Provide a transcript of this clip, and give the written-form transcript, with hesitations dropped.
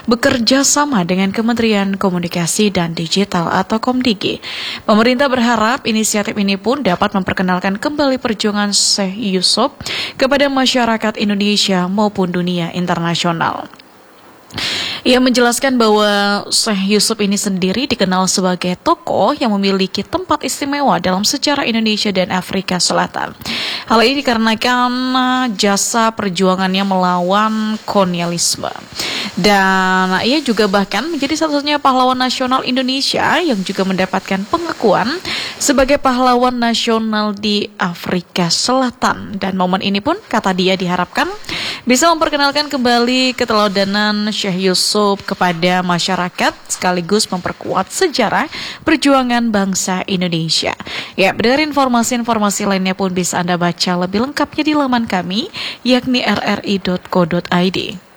bekerja sama dengan Kementerian Komunikasi dan Digital atau Komdigi. Pemerintah berharap inisiatif ini pun dapat memperkenalkan kembali perjuangan Syekh Yusuf kepada masyarakat Indonesia maupun dunia internasional. Ia menjelaskan bahwa Syekh Yusuf ini sendiri dikenal sebagai tokoh yang memiliki tempat istimewa dalam sejarah Indonesia dan Afrika Selatan. Hal ini dikarenakan jasa perjuangannya melawan kolonialisme. Dan ia juga bahkan menjadi satu-satunya pahlawan nasional Indonesia yang juga mendapatkan pengakuan sebagai pahlawan nasional di Afrika Selatan. Dan momen ini pun, kata dia, diharapkan bisa memperkenalkan kembali keteladanan Syekh Yusuf kepada masyarakat sekaligus memperkuat sejarah perjuangan bangsa Indonesia. Ya, mendengar informasi-informasi lainnya pun bisa Anda baca lebih lengkapnya di laman kami, yakni rri.co.id.